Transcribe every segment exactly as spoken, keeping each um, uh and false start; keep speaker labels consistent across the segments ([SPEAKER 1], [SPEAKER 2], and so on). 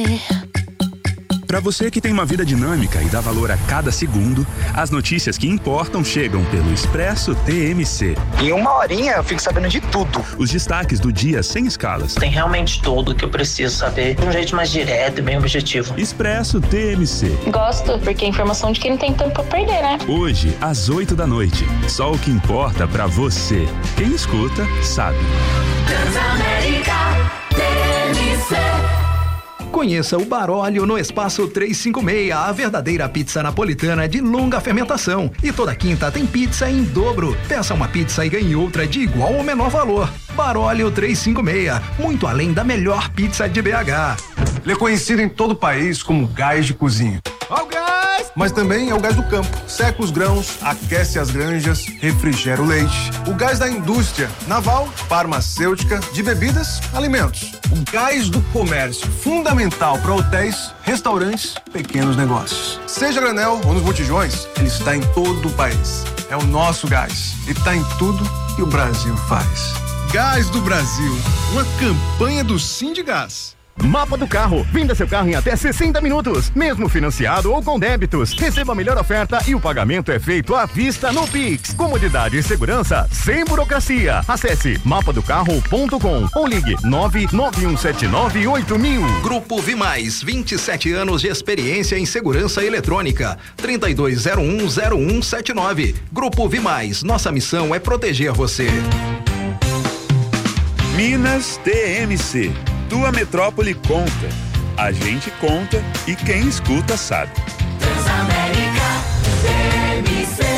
[SPEAKER 1] Para você que tem uma vida dinâmica e dá valor a cada segundo, as notícias que importam chegam pelo Expresso T M C.
[SPEAKER 2] Em uma horinha eu fico sabendo de tudo.
[SPEAKER 1] Os destaques do dia sem escalas.
[SPEAKER 3] Tem realmente tudo que eu preciso saber de um jeito mais direto e bem objetivo.
[SPEAKER 1] Expresso T M C.
[SPEAKER 4] Gosto, porque é informação de quem não tem tempo pra perder, né?
[SPEAKER 1] Hoje, às oito da noite. Só o que importa pra você. Quem escuta, sabe.
[SPEAKER 5] Transamérica T M C.
[SPEAKER 6] Conheça o Baróleo no Espaço trezentos e cinquenta e seis, a verdadeira pizza napolitana de longa fermentação. E toda quinta tem pizza em dobro. Peça uma pizza e ganhe outra de igual ou menor valor. Baróleo trezentos e cinquenta e seis, muito além da melhor pizza de B H.
[SPEAKER 7] Ele é conhecido em todo o país como gás de cozinha.
[SPEAKER 8] Ó o gás!
[SPEAKER 7] Mas também é o gás do campo. Seca os grãos, aquece as granjas, refrigera o leite. O gás da indústria naval, farmacêutica, de bebidas, alimentos. O gás do comércio, fundamental para hotéis, restaurantes, pequenos negócios. Seja a granel ou nos botijões, ele está em todo o país. É o nosso gás. E está em tudo que o Brasil faz.
[SPEAKER 9] Gás do Brasil, uma campanha do Sindigás.
[SPEAKER 10] Mapa do Carro. Venda seu carro em até sessenta minutos, mesmo financiado ou com débitos. Receba a melhor oferta e o pagamento é feito à vista no Pix. Comodidade e segurança sem burocracia. Acesse mapa do carro ponto com ou ligue nove nove um sete nove oito mil.
[SPEAKER 6] Grupo Vimais, vinte e sete anos de experiência em segurança eletrônica. trinta e dois zero um zero um sete nove. Grupo Vimais, nossa missão é proteger você.
[SPEAKER 1] Minas T M C. Tua metrópole conta. A gente conta e quem escuta sabe.
[SPEAKER 5] Transamérica T M C.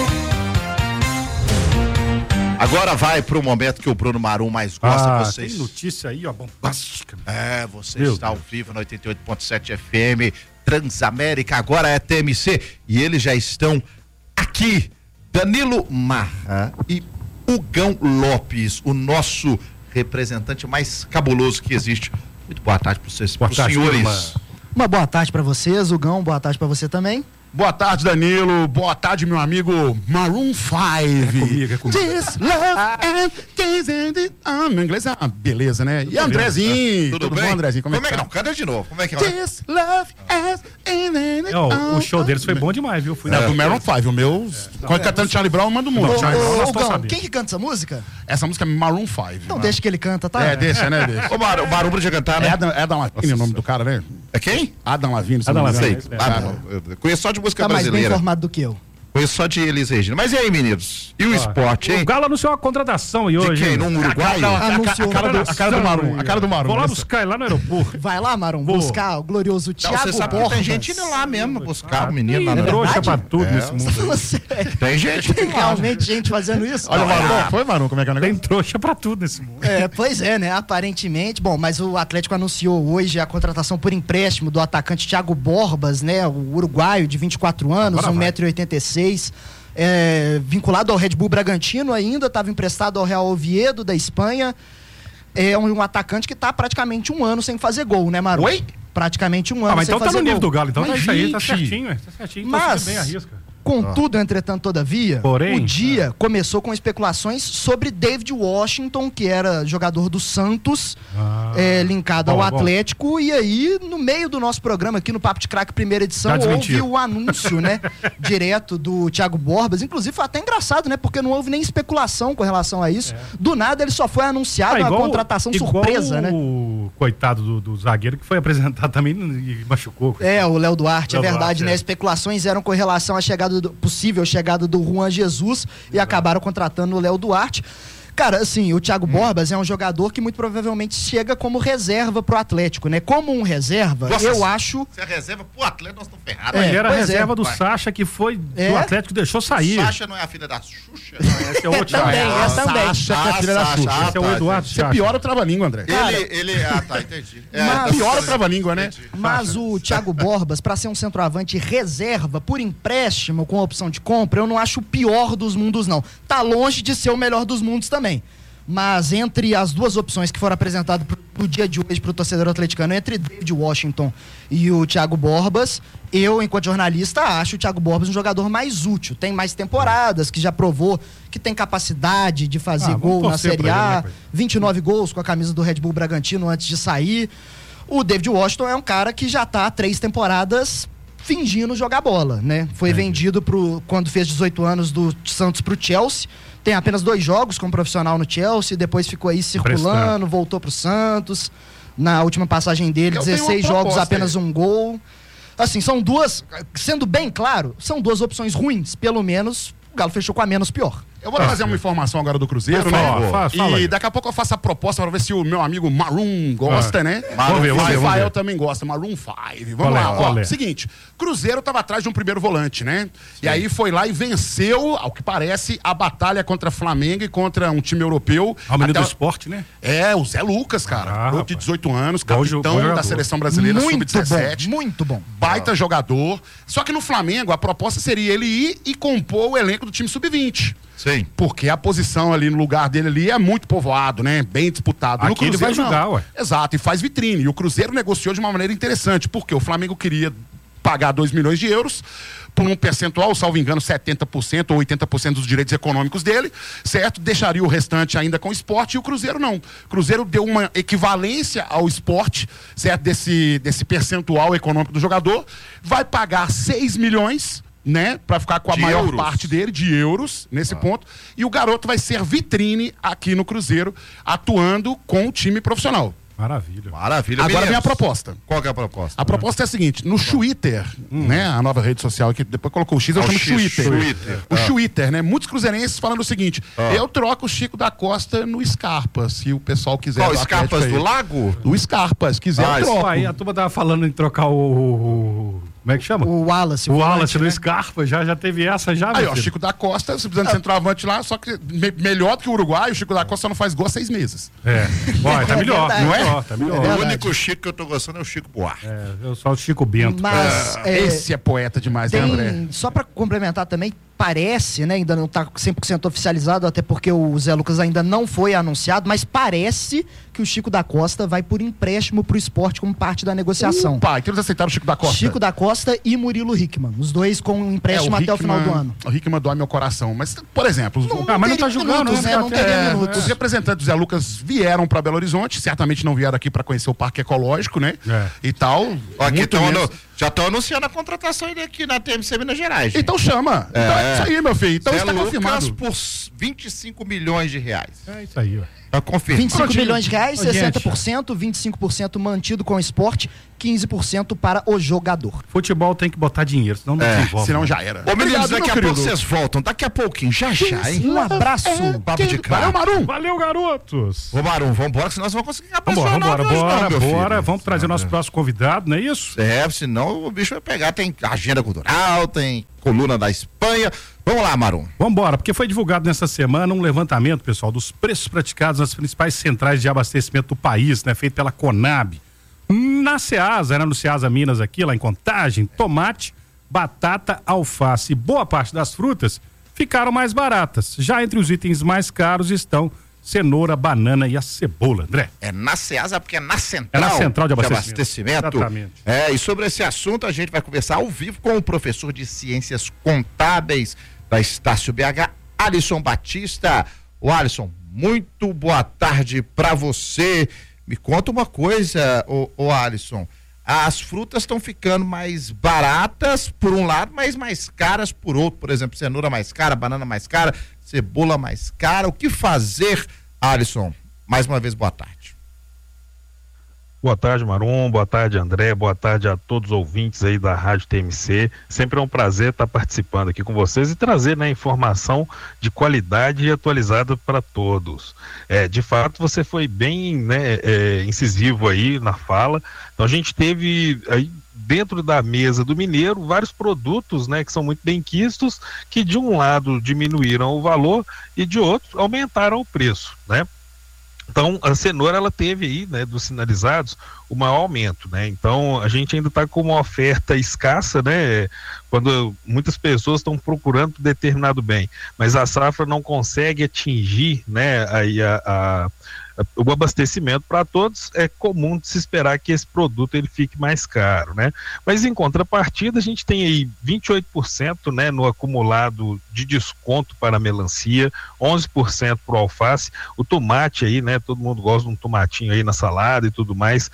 [SPEAKER 11] Agora vai pro momento que o Bruno Marum mais gosta.
[SPEAKER 12] Ah,
[SPEAKER 11] vocês.
[SPEAKER 12] tem notícia aí, ó, bombástica.
[SPEAKER 11] É, você
[SPEAKER 12] Meu
[SPEAKER 11] está ao
[SPEAKER 12] Deus.
[SPEAKER 11] vivo no oitenta e oito ponto sete F M, Transamérica, agora é T M C. E eles já estão aqui. Danilo Marra e Hugão Lopes, o nosso representante mais cabuloso que existe. Muito boa tarde para vocês,
[SPEAKER 12] Boa
[SPEAKER 11] pros
[SPEAKER 12] tarde,
[SPEAKER 11] senhores.
[SPEAKER 12] turma.
[SPEAKER 13] Uma boa tarde pra vocês, Hugão, boa tarde pra você também.
[SPEAKER 12] Boa tarde, Danilo. Boa tarde, meu amigo Maroon five. É comigo, é comigo. This love and kissing. Ah, meu inglês é uma beleza, né? E Andrezinho.
[SPEAKER 11] Tudo,
[SPEAKER 12] Tudo
[SPEAKER 11] bem?
[SPEAKER 12] bom, Andrezinho? Como,
[SPEAKER 11] Como é que
[SPEAKER 12] tá?
[SPEAKER 11] não? Cadê de novo? Como é que é?
[SPEAKER 12] This love and
[SPEAKER 14] Não, o show deles foi bom demais, viu? Fui
[SPEAKER 12] Não,
[SPEAKER 14] lá.
[SPEAKER 12] do Maroon five, o meu. Quando é, cantando Charlie Brown, eu mando muito.
[SPEAKER 13] Ô,
[SPEAKER 12] Charlie Brown,
[SPEAKER 13] ô,
[SPEAKER 12] nós tô
[SPEAKER 13] Hugão,
[SPEAKER 12] sabendo.
[SPEAKER 13] quem que canta essa música?
[SPEAKER 12] Essa música é Maroon five.
[SPEAKER 13] Então
[SPEAKER 12] mano.
[SPEAKER 13] deixa que ele canta, tá?
[SPEAKER 12] É, deixa, né? Deixa.
[SPEAKER 11] O Marum, o Marum podia cantar, né?
[SPEAKER 12] É Adam, Adam Lavigne o nome do cara, né?
[SPEAKER 11] É quem?
[SPEAKER 12] Adam Lavigne. se
[SPEAKER 14] Adam
[SPEAKER 12] não me engano.
[SPEAKER 14] Lavigne.
[SPEAKER 11] Ah, não. Eu conheço só de música
[SPEAKER 13] Tá mais bem
[SPEAKER 11] brasileira.
[SPEAKER 13] informado do que eu.
[SPEAKER 11] Conheço só de Elis Regina. Mas e aí, meninos? E o
[SPEAKER 14] Ó,
[SPEAKER 11] esporte, hein?
[SPEAKER 14] O Galo anunciou uma contratação e
[SPEAKER 11] De
[SPEAKER 14] hoje.
[SPEAKER 11] quem?
[SPEAKER 14] hein?
[SPEAKER 11] Num Uruguai?
[SPEAKER 12] Não, a, a, a,
[SPEAKER 13] Anunciou.
[SPEAKER 12] a cara do, a cara do Marum. A cara do Marum.
[SPEAKER 14] Vou lá
[SPEAKER 12] essa.
[SPEAKER 14] buscar ele lá no aeroporto.
[SPEAKER 13] Vai lá, Marum,
[SPEAKER 14] Vou.
[SPEAKER 13] buscar o glorioso
[SPEAKER 11] Não,
[SPEAKER 13] Thiago
[SPEAKER 11] você sabe que
[SPEAKER 13] Borbas.
[SPEAKER 11] tem gente indo lá mesmo buscar
[SPEAKER 14] Ah,
[SPEAKER 11] o menino lá
[SPEAKER 14] tem
[SPEAKER 11] no
[SPEAKER 14] trouxa
[SPEAKER 11] aeroporto.
[SPEAKER 14] pra tudo
[SPEAKER 11] É.
[SPEAKER 14] nesse mundo. aí.
[SPEAKER 13] Você
[SPEAKER 11] Tem gente.
[SPEAKER 13] tem realmente gente fazendo isso?
[SPEAKER 12] Olha o Marum. Foi, Marum? Como é que é o
[SPEAKER 14] Tem
[SPEAKER 12] negócio?
[SPEAKER 14] trouxa pra tudo nesse mundo.
[SPEAKER 13] É, pois é, né? Aparentemente. Bom, mas o Atlético anunciou hoje a contratação por empréstimo do atacante Thiago Borbas, né? O uruguaio de vinte e quatro anos,
[SPEAKER 14] Agora
[SPEAKER 13] um
[SPEAKER 14] vai.
[SPEAKER 13] metro e oitenta e seis. É, vinculado ao Red Bull Bragantino ainda, estava emprestado ao Real Oviedo da Espanha. É um, um atacante que está praticamente um ano sem fazer gol, né, Maru?
[SPEAKER 12] Oi?
[SPEAKER 13] Praticamente um ano
[SPEAKER 14] Ah, mas
[SPEAKER 13] sem
[SPEAKER 14] então tá
[SPEAKER 13] fazer
[SPEAKER 14] no nível
[SPEAKER 13] gol.
[SPEAKER 14] do Galo, então tá
[SPEAKER 12] Mas,
[SPEAKER 14] isso aí, tá
[SPEAKER 12] gente.
[SPEAKER 14] certinho, é, tá certinho.
[SPEAKER 13] Mas-
[SPEAKER 14] Então você bem arrisca.
[SPEAKER 13] Contudo, entretanto, todavia,
[SPEAKER 14] Porém,
[SPEAKER 13] o dia começou com especulações sobre David Washington, que era jogador do Santos,
[SPEAKER 14] Ah.
[SPEAKER 13] é, linkado
[SPEAKER 14] Bom,
[SPEAKER 13] ao
[SPEAKER 14] bom.
[SPEAKER 13] Atlético, e aí, no meio do nosso programa aqui no Papo de Craque primeira edição,
[SPEAKER 14] Já
[SPEAKER 13] houve
[SPEAKER 14] desmentiram.
[SPEAKER 13] o anúncio, né, direto do Thiago Borbas. Inclusive, foi até engraçado, né, porque não houve nem especulação com relação a isso. Do nada, ele só foi anunciado,
[SPEAKER 14] Ah,
[SPEAKER 13] uma
[SPEAKER 14] igual-
[SPEAKER 13] contratação
[SPEAKER 14] igual
[SPEAKER 13] surpresa, né?
[SPEAKER 14] o coitado do, do zagueiro que foi apresentado também e machucou.
[SPEAKER 13] É, o Léo Duarte,
[SPEAKER 14] Léo
[SPEAKER 13] é verdade,
[SPEAKER 14] Duarte,
[SPEAKER 13] né?
[SPEAKER 14] é.
[SPEAKER 13] Especulações eram com relação à chegada do, possível chegada do Juan Jesus e acabaram contratando o Léo Duarte. Cara, assim, o Thiago Borbas é um jogador que muito provavelmente chega como reserva pro Atlético, né? Como um reserva,
[SPEAKER 11] Nossa,
[SPEAKER 13] eu acho...
[SPEAKER 11] Se a reserva pro Atleta, nós estamos ferrados.
[SPEAKER 14] Ele
[SPEAKER 13] É,
[SPEAKER 14] era a
[SPEAKER 13] pois é.
[SPEAKER 14] reserva do
[SPEAKER 11] Vai.
[SPEAKER 14] Sacha, que foi
[SPEAKER 13] É?
[SPEAKER 14] do Atlético, deixou sair.
[SPEAKER 11] Sacha não é a filha da Xuxa?
[SPEAKER 14] Esse é o outro
[SPEAKER 13] Também,
[SPEAKER 14] Sacha.
[SPEAKER 13] essa também.
[SPEAKER 12] Sacha, que é filha da
[SPEAKER 11] Sacha,
[SPEAKER 12] Xuxa.
[SPEAKER 11] ah,
[SPEAKER 14] Esse é o
[SPEAKER 11] tá,
[SPEAKER 14] Eduardo
[SPEAKER 12] Você
[SPEAKER 14] Sacha.
[SPEAKER 12] piora o trava-língua, André.
[SPEAKER 11] Ele, ele, ah, tá, entendi. É,
[SPEAKER 13] Mas-
[SPEAKER 11] tá-
[SPEAKER 12] Piora o trava-língua, né?
[SPEAKER 11] Entendi.
[SPEAKER 13] Mas o Thiago Borbas, para ser um centroavante reserva, por empréstimo, com opção de compra, eu não acho o pior dos mundos, não. Tá longe de ser o melhor dos mundos também. Mas entre as duas opções que foram apresentadas pro, no dia de hoje para o torcedor atleticano, entre David Washington e o Thiago Borbas, eu, enquanto jornalista, acho o Thiago Borbas um jogador mais útil. Tem mais temporadas, que já provou que tem capacidade de fazer
[SPEAKER 14] Ah, vamos
[SPEAKER 13] gol na
[SPEAKER 14] torcer
[SPEAKER 13] Série
[SPEAKER 14] pra ele,
[SPEAKER 13] A.
[SPEAKER 14] né, pai?
[SPEAKER 13] vinte e nove gols com a camisa do Red Bull Bragantino antes de sair. O David Washington é um cara que já tá há três temporadas fingindo jogar bola, né? Foi é. vendido pro, quando fez dezoito anos do Santos pro Chelsea. Tem apenas dois jogos como profissional no Chelsea, depois ficou aí circulando, voltou pro Santos. Na última passagem dele, Eu dezesseis jogos, apenas aí. um gol. Assim, são duas, sendo bem claro, são duas opções ruins, pelo menos o Galo fechou com a menos pior.
[SPEAKER 12] Eu vou trazer uma informação agora do Cruzeiro, né? Fala, fala, fala e daqui a pouco eu faço a proposta para ver se o meu amigo Maroon gosta, ah. né?
[SPEAKER 14] Vamos ver, vamos ver.
[SPEAKER 12] O Rafael também gosta, Maroon cinco. Vamos
[SPEAKER 14] qual
[SPEAKER 12] lá,
[SPEAKER 14] é,
[SPEAKER 12] ó.
[SPEAKER 14] é?
[SPEAKER 12] Seguinte, Cruzeiro tava atrás de um primeiro volante, né? Sim. E aí foi lá e venceu, ao que parece, a batalha contra Flamengo e contra um time europeu.
[SPEAKER 14] Ao menino do esporte, né?
[SPEAKER 12] É, o Zé Lucas, cara. Ah, de dezoito anos, capitão
[SPEAKER 14] bom
[SPEAKER 12] da seleção brasileira,
[SPEAKER 13] muito
[SPEAKER 12] sub dezessete.
[SPEAKER 13] Bom, muito bom.
[SPEAKER 12] Baita ah. jogador. Só que no Flamengo, a proposta seria ele ir e compor o elenco do time sub vinte.
[SPEAKER 11] Sim.
[SPEAKER 12] Porque a posição ali no lugar dele ali é muito povoado, né? Bem disputado.
[SPEAKER 14] Aqui ele vai jogar, ué.
[SPEAKER 12] Exato, e faz vitrine. E o Cruzeiro negociou de uma maneira interessante, porque o Flamengo queria pagar dois milhões de euros por um percentual, salvo engano, setenta por cento ou oitenta por cento dos direitos econômicos dele, certo? Deixaria o restante ainda com o esporte e o Cruzeiro não. O Cruzeiro deu uma equivalência ao esporte, certo? Desse, desse percentual econômico do jogador. Vai pagar seis milhões, né, pra ficar com a
[SPEAKER 11] de
[SPEAKER 12] maior
[SPEAKER 11] euros.
[SPEAKER 12] parte dele, de euros, nesse ah. ponto, e o garoto vai ser vitrine aqui no Cruzeiro, atuando com o time profissional.
[SPEAKER 14] Maravilha.
[SPEAKER 11] Maravilha.
[SPEAKER 12] Agora
[SPEAKER 11] Meninos,
[SPEAKER 12] vem a proposta.
[SPEAKER 11] Qual que é a proposta?
[SPEAKER 12] A proposta é a seguinte, no Twitter, hum. né, a nova rede social que depois colocou o X, eu
[SPEAKER 11] ah,
[SPEAKER 12] chamo de Twitter.
[SPEAKER 11] Twitter.
[SPEAKER 12] O
[SPEAKER 11] Ah.
[SPEAKER 12] Twitter, né, muitos cruzeirenses falando o seguinte, ah. eu troco o Chico da Costa no Scarpa, se o pessoal quiser.
[SPEAKER 11] Qual, Scarpas do Lago?
[SPEAKER 12] O Scarpa, se quiser,
[SPEAKER 11] ah,
[SPEAKER 12] eu troco.
[SPEAKER 14] Aí a turma tava falando em trocar o... o... Como é que chama?
[SPEAKER 13] O Wallace.
[SPEAKER 14] O,
[SPEAKER 13] o
[SPEAKER 14] Wallace no
[SPEAKER 13] né?
[SPEAKER 14] Scarpa, já, já teve essa já,
[SPEAKER 12] Aí, ó, Chico da Costa, se precisando de centroavante lá, só que me, melhor do que o Uruguai, o Chico da Costa só não faz gol há seis meses.
[SPEAKER 14] É. Ué, tá melhor,
[SPEAKER 13] é
[SPEAKER 14] não é?
[SPEAKER 12] Melhor,
[SPEAKER 14] Tá melhor.
[SPEAKER 11] O único Chico que eu tô gostando é o Chico Buarque.
[SPEAKER 14] É, eu sou o Chico Bento.
[SPEAKER 13] Mas,
[SPEAKER 12] é,
[SPEAKER 13] é,
[SPEAKER 12] esse é poeta demais,
[SPEAKER 13] tem,
[SPEAKER 12] né, André?
[SPEAKER 13] Só pra complementar também, parece, né, ainda não tá cem por cento oficializado, até porque o Zé Lucas ainda não foi anunciado, mas parece que o Chico da Costa vai por empréstimo pro esporte como parte da negociação.
[SPEAKER 12] Pai, que eles aceitaram o Chico da Costa?
[SPEAKER 13] Chico da Costa e Murilo Hickman, os dois com um empréstimo
[SPEAKER 12] é, o
[SPEAKER 13] até
[SPEAKER 12] Hickman,
[SPEAKER 13] o final do ano.
[SPEAKER 12] O Hickman dói meu coração, mas, por exemplo...
[SPEAKER 13] Não,
[SPEAKER 12] os,
[SPEAKER 13] não
[SPEAKER 14] ah, mas não tá jogando,
[SPEAKER 13] minutos, né? Não teria
[SPEAKER 12] é,
[SPEAKER 13] minutos.
[SPEAKER 12] Os representantes do Zé Lucas vieram para Belo Horizonte, certamente não vieram aqui para conhecer o Parque Ecológico, né? É. E tal.
[SPEAKER 11] Ó, aqui
[SPEAKER 12] muito
[SPEAKER 11] tão
[SPEAKER 12] menos...
[SPEAKER 11] no, já estão anunciando a contratação dele aqui na T M C Minas Gerais.
[SPEAKER 12] Então chama. É. Então é isso aí, meu filho. Então
[SPEAKER 11] Zé
[SPEAKER 12] está
[SPEAKER 11] Lucas
[SPEAKER 12] confirmado.
[SPEAKER 11] por vinte e cinco milhões de reais.
[SPEAKER 14] É isso aí, ó.
[SPEAKER 11] Tá confirmado.
[SPEAKER 13] vinte e cinco
[SPEAKER 12] Prontinho.
[SPEAKER 13] milhões de reais,
[SPEAKER 14] Ô,
[SPEAKER 13] sessenta por cento, vinte e cinco por cento mantido com o esporte, quinze por cento para o jogador.
[SPEAKER 14] Futebol tem que botar dinheiro, senão não
[SPEAKER 11] É,
[SPEAKER 14] desenvolve.
[SPEAKER 12] Senão já era.
[SPEAKER 11] Ô, meninos,
[SPEAKER 12] Obrigado,
[SPEAKER 11] daqui
[SPEAKER 12] meu
[SPEAKER 11] a
[SPEAKER 12] querido.
[SPEAKER 11] pouco vocês voltam. Daqui a pouquinho, já já, hein?
[SPEAKER 13] Um abraço.
[SPEAKER 11] Papo de cara.
[SPEAKER 12] Valeu, Marum.
[SPEAKER 14] Valeu, garotos.
[SPEAKER 11] Ô, Marum, vambora, que senão nós vamos conseguir
[SPEAKER 14] Vambora, vambora,
[SPEAKER 11] hoje
[SPEAKER 14] bora,
[SPEAKER 11] não, meu
[SPEAKER 14] bora.
[SPEAKER 11] filho.
[SPEAKER 14] Vamos trazer o nosso próximo convidado, não é isso?
[SPEAKER 11] É, senão o bicho vai pegar. Tem agenda cultural, tem coluna da Espanha. Vamos lá, Marum.
[SPEAKER 14] Vambora, porque foi divulgado nessa semana um levantamento, pessoal, dos preços praticados nas principais centrais de abastecimento do país, né? Feito pela Conab. Na Ceasa, era no Ceasa Minas aqui, lá em Contagem, tomate, batata, alface e boa parte das frutas ficaram mais baratas. Já entre os itens mais caros estão cenoura, banana e a cebola, André.
[SPEAKER 11] É na Ceasa, porque é na central,
[SPEAKER 14] é na central de abastecimento.
[SPEAKER 11] de abastecimento.
[SPEAKER 14] Exatamente.
[SPEAKER 11] É, e sobre esse assunto a gente vai conversar ao vivo com o professor de Ciências Contábeis da Estácio B H, Alisson Batista. O Alisson, muito boa tarde para você. Me conta uma coisa, ô, ô Alisson. As frutas estão ficando mais baratas por um lado, mas mais caras por outro. Por exemplo, cenoura mais cara, banana mais cara, cebola mais cara. O que fazer, Alisson? Mais uma vez, boa tarde.
[SPEAKER 8] Boa tarde, Marum, boa tarde, André, boa tarde a todos os ouvintes aí da Rádio T M C. Sempre é um prazer estar participando aqui com vocês e trazer, né, informação de qualidade e atualizada para todos. É, de fato, você foi bem, né, é, incisivo aí na fala. Então a gente teve aí dentro da mesa do mineiro vários produtos, né, que são muito bem quistos, que de um lado diminuíram o valor e de outro aumentaram o preço, né? Então, a cenoura, ela teve aí, né, dos sinalizados, o maior aumento, né? Então, a gente ainda está com uma oferta escassa, né? Quando muitas pessoas estão procurando determinado bem, mas a safra não consegue atingir, né, aí a, a, a, o abastecimento para todos, é comum de se esperar que esse produto ele fique mais caro, né? Mas em contrapartida, a gente tem aí vinte e oito por cento, né, no acumulado de desconto para a melancia, onze por cento para o alface, o tomate aí, né, todo mundo gosta de um tomatinho aí na salada e tudo mais,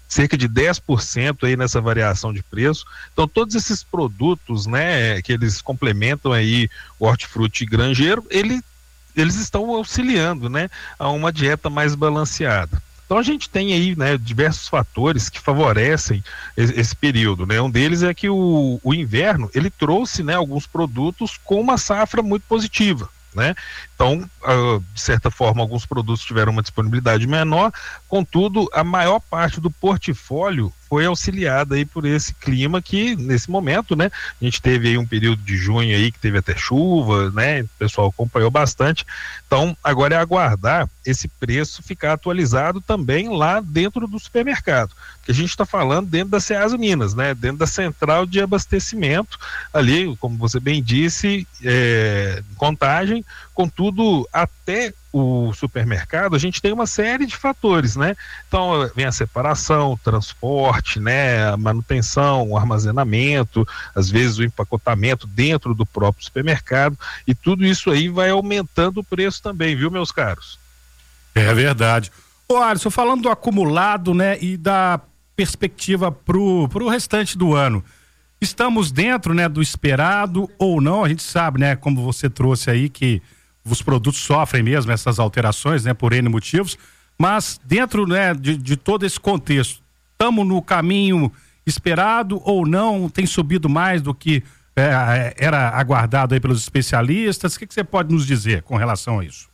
[SPEAKER 8] cerca de dez por cento aí nessa variação de preço. Então todos esses produtos, né, que eles complementam aí o hortifruti granjeiro, ele, eles estão auxiliando, né, a uma dieta mais balanceada. Então a gente tem aí, né, diversos fatores que favorecem esse, esse período, né? Um deles é que o, o inverno, ele trouxe, né, alguns produtos com uma safra muito positiva, né? Então, uh, de certa forma, alguns produtos tiveram uma disponibilidade menor, contudo, a maior parte do portfólio foi auxiliada aí por esse clima que, nesse momento, né, a gente teve aí um período de junho aí que teve até chuva, né, o pessoal acompanhou bastante. Então, agora é aguardar esse preço ficar atualizado também lá dentro do supermercado, porque a gente está falando dentro da Ceasa Minas, né, dentro da central de abastecimento, ali, como você bem disse, é, Contagem. Contudo, até o supermercado, a gente tem uma série de fatores, né? Então, vem a separação, o transporte, né? A manutenção, o armazenamento, às vezes o empacotamento dentro do próprio supermercado, e tudo isso aí vai aumentando o preço também, viu, meus caros?
[SPEAKER 14] É verdade. Ô, Alisson, falando do acumulado, né, e da perspectiva pro, pro restante do ano, estamos dentro, né, do esperado ou não? A gente sabe, né, como você trouxe aí, que os produtos sofrem mesmo essas alterações, né, por N motivos, mas dentro, né, de, de todo esse contexto, estamos no caminho esperado ou não? Tem subido mais do que é, era aguardado aí pelos especialistas? O que, que você pode nos dizer com relação a isso?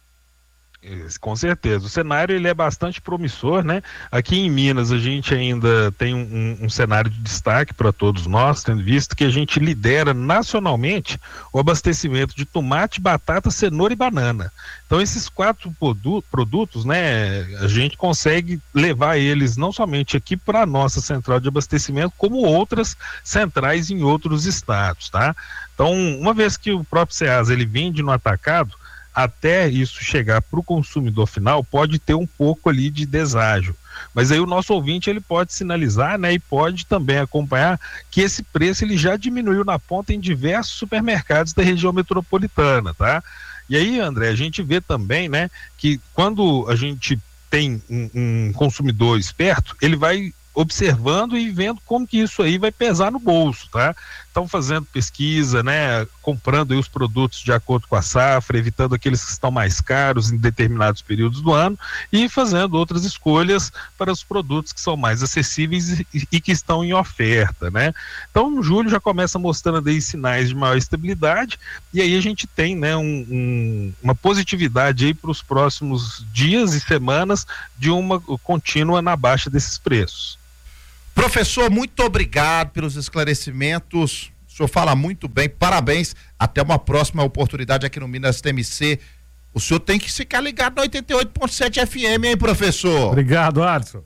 [SPEAKER 8] Com certeza, o cenário ele é bastante promissor, né? Aqui em Minas a gente ainda tem um, um, um cenário de destaque para todos nós, tendo visto que a gente lidera nacionalmente o abastecimento de tomate, batata, cenoura e banana. Então esses quatro produ- produtos, né, a gente consegue levar eles não somente aqui para a nossa central de abastecimento, como outras centrais em outros estados, tá? Então, uma vez que o próprio Ceasa ele vende no atacado, até isso chegar para o consumidor final, pode ter um pouco ali de deságio. Mas aí o nosso ouvinte ele pode sinalizar, né, e pode também acompanhar que esse preço ele já diminuiu na ponta em diversos supermercados da região metropolitana, tá? E aí, André, a gente vê também, né, que quando a gente tem um, um consumidor esperto, ele vai observando e vendo como que isso aí vai pesar no bolso, tá? Estão fazendo pesquisa, né? Comprando aí os produtos de acordo com a safra, evitando aqueles que estão mais caros em determinados períodos do ano e fazendo outras escolhas para os produtos que são mais acessíveis e, e que estão em oferta, né? Então, julho já começa mostrando aí sinais de maior estabilidade e aí a gente tem, né, um, um, uma positividade aí para os próximos dias e semanas de uma contínua na baixa desses preços.
[SPEAKER 11] Professor, muito obrigado pelos esclarecimentos. O senhor fala muito bem, parabéns. Até uma próxima oportunidade aqui no Minas T M C. O senhor tem que ficar ligado no oitenta e oito ponto sete F M, hein, professor?
[SPEAKER 14] Obrigado, Alisson.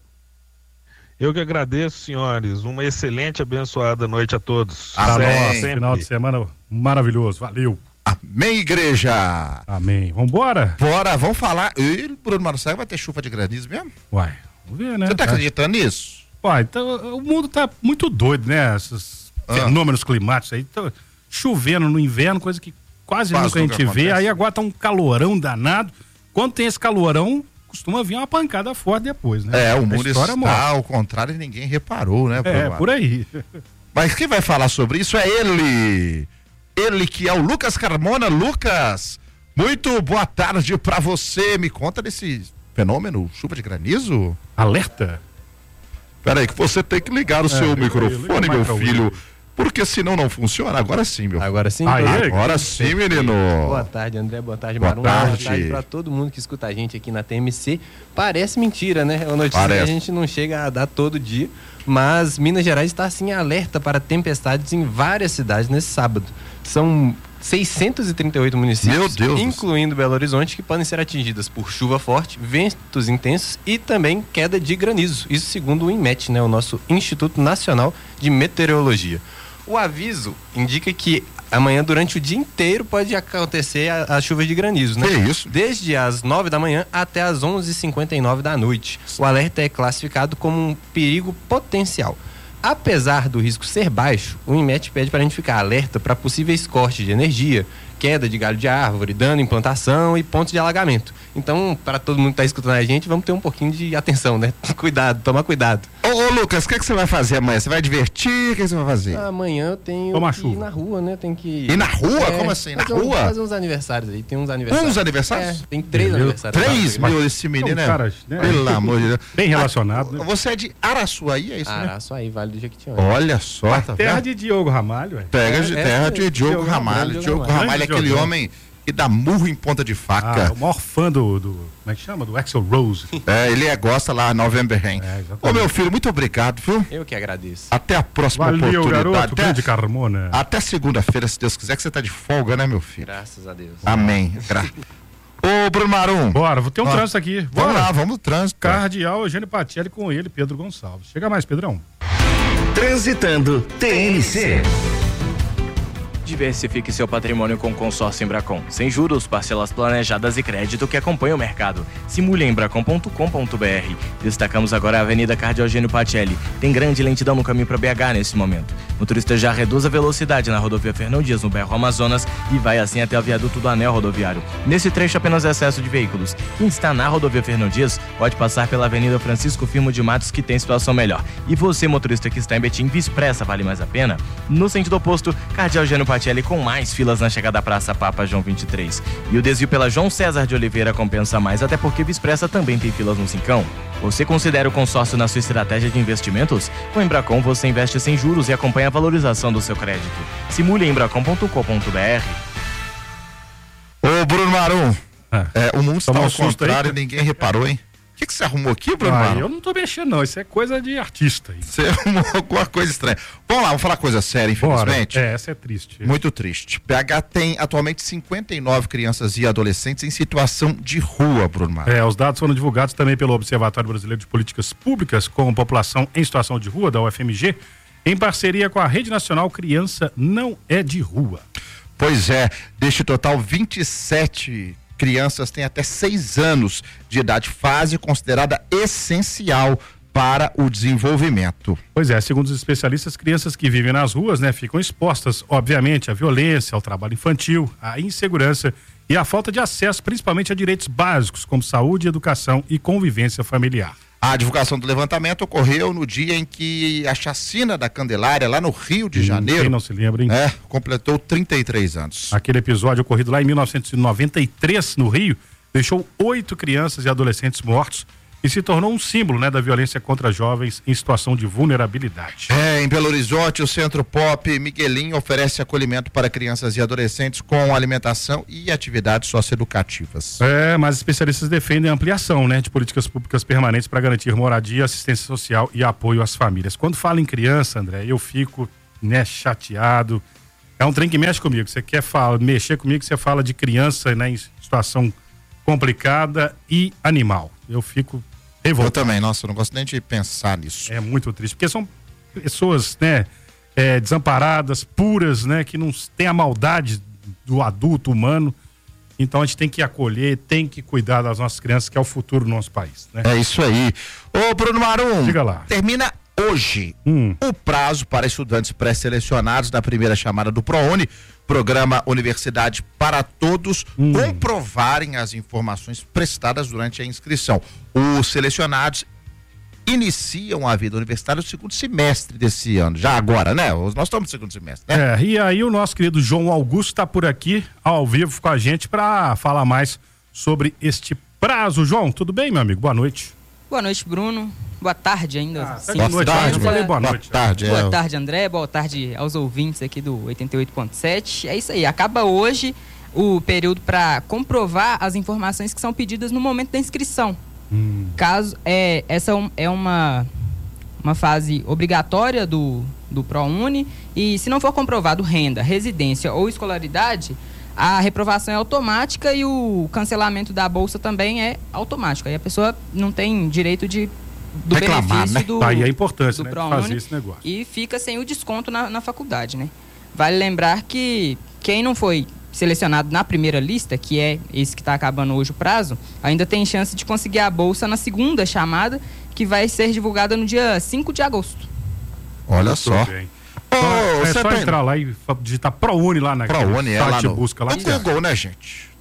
[SPEAKER 8] Eu que agradeço, senhores. Uma excelente, abençoada noite a todos.
[SPEAKER 11] Amém.
[SPEAKER 14] Final de semana maravilhoso. Valeu.
[SPEAKER 11] Amém, igreja.
[SPEAKER 14] Amém. Vambora?
[SPEAKER 11] Bora, vamos falar. E Bruno Marcelo vai ter chuva de granizo mesmo?
[SPEAKER 14] Uai, vamos ver, né?
[SPEAKER 11] Você tá acreditando nisso?
[SPEAKER 14] Uai, então, o mundo tá muito doido, né? Esses ah. fenômenos climáticos aí. Tá chovendo no inverno, coisa que quase, quase nunca a gente vê. Aí agora tá um calorão danado. Quando tem esse calorão, costuma vir uma pancada forte depois, né?
[SPEAKER 11] É, o mundo está ao contrário e ninguém reparou, né?
[SPEAKER 14] É, por aí.
[SPEAKER 11] Mas quem vai falar sobre isso é ele. Ele que é o Lucas Carmona. Lucas, muito boa tarde pra você. Me conta desse fenômeno, chuva de granizo?
[SPEAKER 14] Alerta.
[SPEAKER 11] Peraí, que você tem que ligar o é, seu microfone, meu filho, porque senão não funciona. Agora sim, meu.
[SPEAKER 15] Agora sim?
[SPEAKER 11] Aí, agora sim, menino.
[SPEAKER 15] Boa tarde, André. Boa tarde,
[SPEAKER 11] boa
[SPEAKER 15] Marum.
[SPEAKER 11] Tarde.
[SPEAKER 15] Boa tarde pra todo mundo que escuta a gente aqui na T M C. Parece mentira, né? É uma notícia Parece. que a gente não chega a dar todo dia, mas Minas Gerais está, assim, alerta para tempestades em várias cidades nesse sábado. São seiscentos e trinta e oito municípios, incluindo Belo Horizonte, que podem ser atingidas por chuva forte, ventos intensos e também queda de granizo. Isso segundo o INMET, né, o nosso Instituto Nacional de Meteorologia. O aviso indica que amanhã, durante o dia inteiro, pode acontecer a, a chuva de granizo, né?
[SPEAKER 11] Que isso?
[SPEAKER 15] Desde as nove da manhã até as onze e cinquenta e nove da noite. O alerta é classificado como um perigo potencial. Apesar do risco ser baixo, o INMET pede para a gente ficar alerta para possíveis cortes de energia, queda de galho de árvore, dano em plantação e pontos de alagamento. Então, para todo mundo que tá escutando a gente, vamos ter um pouquinho de atenção, né? Cuidado, tomar cuidado.
[SPEAKER 11] Ô, ô Lucas, o que, é que você vai fazer amanhã? Você vai divertir? O que, é que você vai fazer?
[SPEAKER 15] Amanhã eu tenho
[SPEAKER 11] Toma
[SPEAKER 15] que
[SPEAKER 11] chuva.
[SPEAKER 15] ir na rua, né? Tem que...
[SPEAKER 11] Ir na rua?
[SPEAKER 15] É,
[SPEAKER 11] Como assim? Na
[SPEAKER 15] fazer um-
[SPEAKER 11] rua?
[SPEAKER 15] Fazer uns aniversários aí, tem uns aniversários.
[SPEAKER 11] Uns aniversários?
[SPEAKER 15] É, tem três
[SPEAKER 11] Meu,
[SPEAKER 15] aniversários.
[SPEAKER 11] Três? Meu, esse menino é...
[SPEAKER 14] um cara, né?
[SPEAKER 11] Pelo amor de Deus.
[SPEAKER 14] Bem relacionado, né?
[SPEAKER 11] Você é de Araçuaí, é isso, né?
[SPEAKER 15] Araçuaí, Vale do Jequitinhonha.
[SPEAKER 11] Olha só, tá
[SPEAKER 14] Terra
[SPEAKER 11] vendo?
[SPEAKER 14] de Diogo Ramalho, ué.
[SPEAKER 11] Pega de
[SPEAKER 14] É,
[SPEAKER 11] terra
[SPEAKER 14] é,
[SPEAKER 11] de Diogo
[SPEAKER 14] Diogo
[SPEAKER 11] Ramalho.
[SPEAKER 14] Ramalho,
[SPEAKER 11] Diogo
[SPEAKER 14] Ramalho.
[SPEAKER 11] Ramalho é
[SPEAKER 14] Grande
[SPEAKER 11] aquele
[SPEAKER 14] Diogão.
[SPEAKER 11] homem que dá murro em ponta de faca.
[SPEAKER 14] Ah, o maior fã do, do. Como é que chama? Do Axl Rose.
[SPEAKER 11] É, ele é, gosta lá, November Rain. Ô, meu filho, muito obrigado, viu?
[SPEAKER 15] Eu que agradeço.
[SPEAKER 11] Até a próxima
[SPEAKER 14] Valeu,
[SPEAKER 11] oportunidade.
[SPEAKER 14] garoto,
[SPEAKER 11] Até,
[SPEAKER 14] grande Carmona.
[SPEAKER 11] até segunda-feira, se Deus quiser, que você tá de folga, né, meu filho?
[SPEAKER 15] Graças a Deus.
[SPEAKER 11] Amém. Gra... Ô, Bruno Marum.
[SPEAKER 14] Bora, vou ter um
[SPEAKER 11] Ó,
[SPEAKER 14] trânsito aqui.
[SPEAKER 11] Vamos
[SPEAKER 14] Bora.
[SPEAKER 11] lá, vamos no trânsito.
[SPEAKER 14] Cardeal Eugênio Patelli com ele, Pedro Gonçalves. Chega mais, Pedrão.
[SPEAKER 16] Transitando T N C.
[SPEAKER 17] Diversifique seu patrimônio com o consórcio Embracon. Sem juros, parcelas planejadas e crédito que acompanha o mercado. Simule em embracon ponto com ponto b r. Destacamos agora a Avenida Cardeal Eugênio Patelli. Tem grande lentidão no caminho para B H nesse momento. Motorista já reduz a velocidade na rodovia Fernão Dias, no bairro Amazonas, e vai assim até o viaduto do Anel Rodoviário. Nesse trecho, apenas excesso de veículos. Quem está na rodovia Fernão Dias pode passar pela Avenida Francisco Firmo de Matos, que tem situação melhor. E você, motorista que está em Betim, Via Expressa, vale mais a pena? No sentido oposto, Cardeal Eugênio Patelli com mais filas na chegada à Praça Papa João vinte e três. E o desvio pela João César de Oliveira compensa mais, até porque Via Expressa também tem filas no Cincão. Você considera o consórcio na sua estratégia de investimentos? Com o Embracon você investe sem juros e acompanha a valorização do seu crédito. Simule em embracon ponto com ponto b r.
[SPEAKER 11] Ô, Bruno Marum. É, o mundo está
[SPEAKER 14] Toma um
[SPEAKER 11] ao
[SPEAKER 14] susto aí.
[SPEAKER 11] contrário e ninguém reparou, hein? O que, que você arrumou aqui, Bruno
[SPEAKER 14] Ah,
[SPEAKER 11] Marum?
[SPEAKER 14] eu não tô mexendo, não. Isso é coisa de artista. Aí.
[SPEAKER 11] Você arrumou alguma coisa estranha. Vamos lá, vamos falar coisa séria, infelizmente.
[SPEAKER 14] Bora. É, essa é triste.
[SPEAKER 11] Muito triste. P H tem atualmente cinquenta e nove crianças e adolescentes em situação de rua, Bruno Marum.
[SPEAKER 14] É, os dados foram divulgados também pelo Observatório Brasileiro de Políticas Públicas com População em Situação de Rua, da U F M G, em parceria com a Rede Nacional Criança Não é de Rua.
[SPEAKER 11] Pois é, deste total, vinte e sete crianças têm até seis anos de idade, fase considerada essencial para o desenvolvimento.
[SPEAKER 14] Pois é, segundo os especialistas, crianças que vivem nas ruas, né, ficam expostas, obviamente, à violência, ao trabalho infantil, à insegurança e à falta de acesso, principalmente a direitos básicos, como saúde, educação e convivência familiar.
[SPEAKER 11] A divulgação do levantamento ocorreu no dia em que a chacina da Candelária, lá no Rio de Janeiro,
[SPEAKER 14] Quem não se lembra, hein?
[SPEAKER 11] É, completou trinta e três anos.
[SPEAKER 14] Aquele episódio ocorrido lá em mil novecentos e noventa e três, no Rio, deixou oito crianças e adolescentes mortos e se tornou um símbolo, né, da violência contra jovens em situação de vulnerabilidade.
[SPEAKER 11] É, em Belo Horizonte, o Centro Pop Miguelinho oferece acolhimento para crianças e adolescentes com alimentação e atividades socioeducativas.
[SPEAKER 14] É, mas especialistas defendem a ampliação, né, de políticas públicas permanentes para garantir moradia, assistência social e apoio às famílias. Quando falo em criança, André, eu fico, né, chateado. É um trem que mexe comigo. Você quer falar, mexer comigo, você fala de criança, né, em situação complicada e animal. Eu fico revoltado.
[SPEAKER 11] Eu também, nossa, eu não gosto nem de pensar nisso.
[SPEAKER 14] É muito triste, porque são pessoas, né, é, desamparadas, puras, né, que não têm a maldade do adulto humano. Então a gente tem que acolher, tem que cuidar das nossas crianças, que é o futuro do nosso país, né?
[SPEAKER 11] É isso aí. Ô, Bruno Marum,
[SPEAKER 14] diga lá.
[SPEAKER 11] Termina hoje
[SPEAKER 14] hum.
[SPEAKER 11] o prazo para estudantes pré-selecionados da primeira chamada do ProUni, Programa Universidade para Todos,
[SPEAKER 14] hum.
[SPEAKER 11] comprovarem as informações prestadas durante a inscrição. Os selecionados iniciam a vida universitária no segundo semestre desse ano, já agora, né? Nós estamos no segundo semestre, né?
[SPEAKER 14] É, e aí o nosso querido João Augusto está por aqui, ao vivo com a gente, para falar mais sobre este prazo. João, tudo bem, meu amigo? Boa noite.
[SPEAKER 18] Boa noite, Bruno. Boa tarde ainda.
[SPEAKER 14] Ah, Sim, boa noite, tarde, eu falei boa noite.
[SPEAKER 11] Boa tarde,
[SPEAKER 18] boa
[SPEAKER 11] é.
[SPEAKER 18] tarde, André. Boa tarde aos ouvintes aqui do oitenta e oito ponto sete. É isso aí, acaba hoje o período para comprovar as informações que são pedidas no momento da inscrição. Hum. Caso, é, essa é uma, uma fase obrigatória do, do ProUni, e se não for comprovado renda, residência ou escolaridade, a reprovação é automática e o cancelamento da bolsa também é automático. Aí a pessoa não tem direito de do
[SPEAKER 11] reclamar,
[SPEAKER 18] benefício
[SPEAKER 11] né?
[SPEAKER 18] do,
[SPEAKER 14] tá aí a importância,
[SPEAKER 18] do
[SPEAKER 14] né, de
[SPEAKER 18] ProUni,
[SPEAKER 14] fazer esse negócio.
[SPEAKER 18] E fica sem o desconto na, na faculdade, né? Vale lembrar que quem não foi selecionado na primeira lista, que é esse que está acabando hoje o prazo, ainda tem chance de conseguir a bolsa na segunda chamada, que vai ser divulgada no dia cinco de agosto.
[SPEAKER 11] Olha
[SPEAKER 14] Muito
[SPEAKER 11] só.
[SPEAKER 14] bem.
[SPEAKER 11] Oh,
[SPEAKER 14] é só
[SPEAKER 11] tem...
[SPEAKER 14] entrar lá e digitar ProUni lá na
[SPEAKER 11] ProUni, é lá
[SPEAKER 14] site
[SPEAKER 11] no,
[SPEAKER 14] busca lá.
[SPEAKER 11] no Google, né, gente?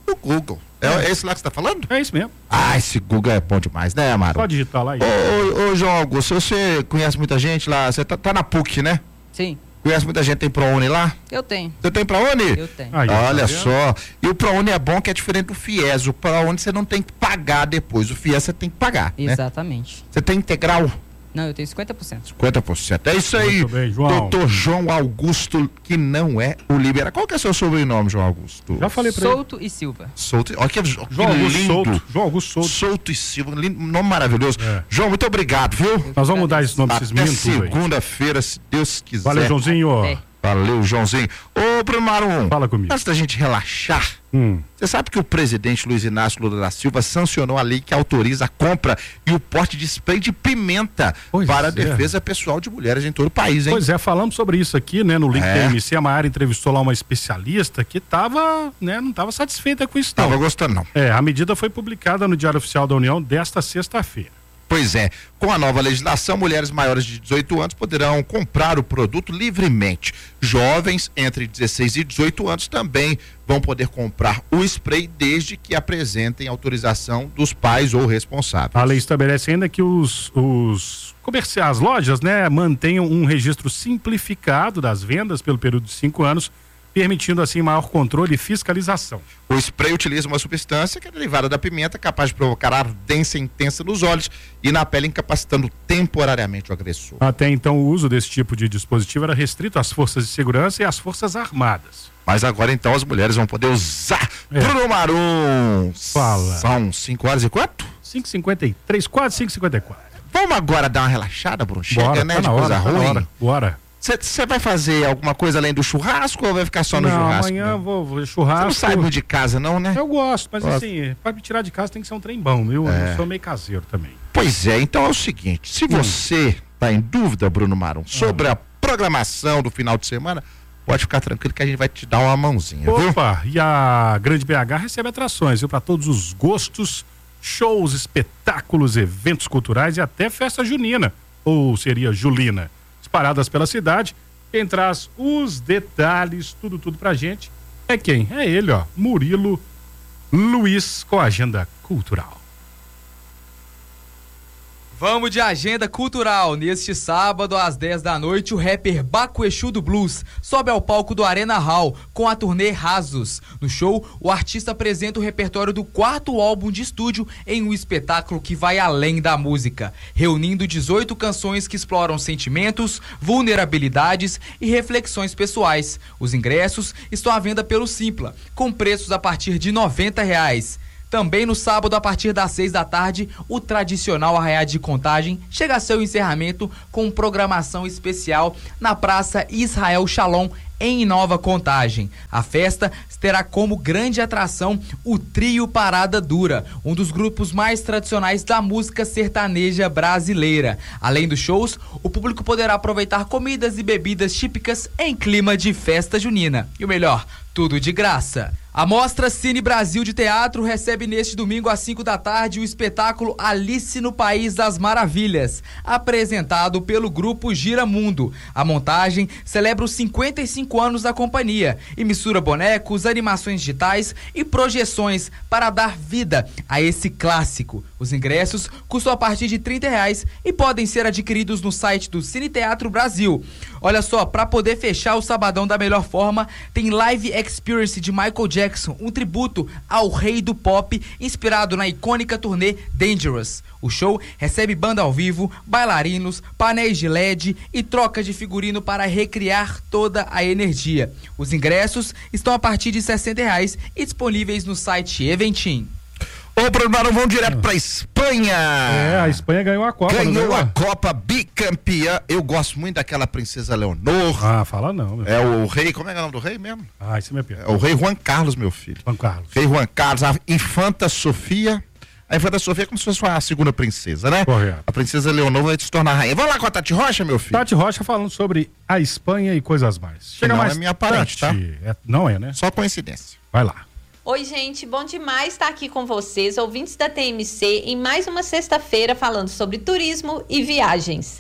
[SPEAKER 11] O Google. É, é esse lá que você tá falando?
[SPEAKER 14] É isso mesmo.
[SPEAKER 11] Ah, esse Google é bom demais, né, Amaro?
[SPEAKER 14] Pode digitar lá aí.
[SPEAKER 11] Ô, ô, ô, João Augusto, você conhece muita gente lá? Você tá, tá na P U C, né?
[SPEAKER 18] Sim.
[SPEAKER 11] Conhece muita gente, tem ProUni lá?
[SPEAKER 18] Eu tenho.
[SPEAKER 11] Você tem ProUni?
[SPEAKER 18] Eu tenho.
[SPEAKER 11] Aí, olha
[SPEAKER 18] tá
[SPEAKER 11] só. E o ProUni é bom que é diferente do FIES. O ProUni você não tem que pagar depois. O FIES você tem que pagar.
[SPEAKER 18] Exatamente.
[SPEAKER 11] Né? Você tem integral?
[SPEAKER 18] Não, eu tenho cinquenta por cento.
[SPEAKER 11] cinquenta por cento. É isso aí.
[SPEAKER 14] Muito bem, João.
[SPEAKER 11] Doutor João Augusto, que não é o Libera. Qual que é o seu sobrenome, João Augusto?
[SPEAKER 14] Já falei pra ele.
[SPEAKER 18] Souto e Silva.
[SPEAKER 11] Souto. Olha que, que
[SPEAKER 14] João Augusto
[SPEAKER 11] lindo.
[SPEAKER 14] Souto. João Augusto Souto.
[SPEAKER 11] Souto e Silva. Lindo, nome maravilhoso. É. João, muito obrigado, viu?
[SPEAKER 14] Nós vamos mudar esse nome desses meninos tudo aí.
[SPEAKER 11] Segunda-feira, se Deus quiser.
[SPEAKER 14] Valeu, Joãozinho.
[SPEAKER 18] É.
[SPEAKER 11] Valeu, Joãozinho. Ô, Bruno Marum.
[SPEAKER 14] Fala comigo.
[SPEAKER 11] Antes da gente relaxar,
[SPEAKER 14] hum.
[SPEAKER 11] você sabe que o presidente Luiz Inácio Lula da Silva sancionou a lei que autoriza a compra e o porte de spray de pimenta
[SPEAKER 14] pois
[SPEAKER 11] para
[SPEAKER 14] é.
[SPEAKER 11] a defesa pessoal de mulheres em todo o país, hein?
[SPEAKER 14] Pois é, falamos sobre isso aqui, né, no link
[SPEAKER 11] É.
[SPEAKER 14] da M C. A Maiara entrevistou lá uma especialista que tava, né, não estava satisfeita com isso, não.
[SPEAKER 11] Tava gostando, não.
[SPEAKER 14] É, a medida foi publicada no Diário Oficial da União desta sexta-feira.
[SPEAKER 11] Pois é, com a nova legislação, mulheres maiores de dezoito anos poderão comprar o produto livremente. Jovens entre dezesseis e dezoito anos também vão poder comprar o spray desde que apresentem autorização dos pais ou responsáveis.
[SPEAKER 14] A lei estabelece ainda que os, os comerciais, as lojas, né, mantenham um registro simplificado das vendas pelo período de cinco anos, permitindo assim maior controle e fiscalização.
[SPEAKER 11] O spray utiliza uma substância que é derivada da pimenta, capaz de provocar ardência intensa nos olhos e na pele, incapacitando temporariamente o agressor.
[SPEAKER 14] Até então, o uso desse tipo de dispositivo era restrito às forças de segurança e às forças armadas.
[SPEAKER 11] Mas agora então as mulheres vão poder usar.
[SPEAKER 14] É.
[SPEAKER 11] Bruno Marum.
[SPEAKER 14] Fala.
[SPEAKER 11] São cinco horas e quanto?
[SPEAKER 14] cinco e cinquenta e três, quase cinco e cinquenta e quatro.
[SPEAKER 11] Vamos agora dar uma relaxada, Bruno? Chega,
[SPEAKER 14] Bora,
[SPEAKER 11] né?
[SPEAKER 14] tá
[SPEAKER 11] de
[SPEAKER 14] na
[SPEAKER 11] coisa
[SPEAKER 14] hora, tá na
[SPEAKER 11] ruim.
[SPEAKER 14] hora. Bora.
[SPEAKER 11] Você vai fazer alguma coisa além do churrasco ou vai ficar só no
[SPEAKER 14] não,
[SPEAKER 11] churrasco?
[SPEAKER 14] amanhã
[SPEAKER 11] né?
[SPEAKER 14] eu vou, vou churrasco.
[SPEAKER 11] Você não sai muito de casa não, né?
[SPEAKER 14] Eu gosto, mas
[SPEAKER 11] Gosto.
[SPEAKER 14] assim, pra me tirar de casa tem que ser um trem bom, viu?
[SPEAKER 11] É.
[SPEAKER 14] Eu sou meio caseiro também.
[SPEAKER 11] Pois é, então é o seguinte, se você tá em dúvida, Bruno Marum, sobre a programação do final de semana, pode ficar tranquilo que a gente vai te dar uma mãozinha, viu?
[SPEAKER 14] Opa, e a Grande B H recebe atrações, viu? Pra todos os gostos, shows, espetáculos, eventos culturais e até festa junina, ou seria julina, espalhadas pela cidade. Quem traz os detalhes, tudo, tudo pra gente, é quem? É ele, ó, Murilo Luiz, com a agenda cultural.
[SPEAKER 19] Vamos de agenda cultural. Neste sábado, às dez da noite, o rapper Baco Exu do Blues sobe ao palco do Arena Hall com a turnê Rasos. No show, o artista apresenta o repertório do quarto álbum de estúdio em um espetáculo que vai além da música, reunindo dezoito canções que exploram sentimentos, vulnerabilidades e reflexões pessoais. Os ingressos estão à venda pelo Simpla, com preços a partir de noventa reais. Também no sábado, a partir das seis da tarde, o tradicional Arraiá de Contagem chega a seu encerramento com programação especial na Praça Israel Shalom, em Nova Contagem. A festa terá como grande atração o Trio Parada Dura, um dos grupos mais tradicionais da música sertaneja brasileira. Além dos shows, o público poderá aproveitar comidas e bebidas típicas em clima de festa junina. E o melhor, tudo de graça. A Mostra Cine Brasil de Teatro recebe neste domingo às cinco da tarde o espetáculo Alice no País das Maravilhas, apresentado pelo grupo Gira Mundo. A montagem celebra os cinquenta e cinco anos da companhia e mistura bonecos, animações digitais e projeções para dar vida a esse clássico. Os ingressos custam a partir de trinta reais e podem ser adquiridos no site do Cine Teatro Brasil. Olha só, para poder fechar o sabadão da melhor forma, tem Live Experience de Michael Jackson, um tributo ao rei do pop, inspirado na icônica turnê Dangerous. O show recebe banda ao vivo, bailarinos, painéis de L E D e troca de figurino para recriar toda a energia. Os ingressos estão a partir de sessenta reais e disponíveis no site Eventim.
[SPEAKER 11] Ô, Bruno Marum, vamos direto pra Espanha.
[SPEAKER 14] É, a Espanha ganhou a Copa.
[SPEAKER 11] Ganhou
[SPEAKER 14] não
[SPEAKER 11] a Copa, bicampeã. Eu gosto muito daquela princesa Leonor.
[SPEAKER 14] Ah, fala não. Meu
[SPEAKER 11] é o rei, como é, é o nome do rei mesmo?
[SPEAKER 14] Ah, isso é minha piada.
[SPEAKER 11] É o rei Juan Carlos, meu filho.
[SPEAKER 14] Juan Carlos.
[SPEAKER 11] Rei Juan Carlos, a infanta Sofia. A infanta Sofia é como se fosse a segunda princesa, né?
[SPEAKER 14] Correto.
[SPEAKER 11] A princesa Leonor vai se tornar rainha. Vamos lá com a Tati Rocha, meu filho?
[SPEAKER 14] Tati Rocha falando sobre a Espanha e coisas mais.
[SPEAKER 11] Chega não mais é minha parente,
[SPEAKER 14] Tati.
[SPEAKER 11] tá?
[SPEAKER 14] É, não é, né?
[SPEAKER 11] Só coincidência.
[SPEAKER 14] Vai lá.
[SPEAKER 20] Oi, gente, bom demais estar aqui com vocês, ouvintes da T M C, em mais uma sexta-feira falando sobre turismo e viagens.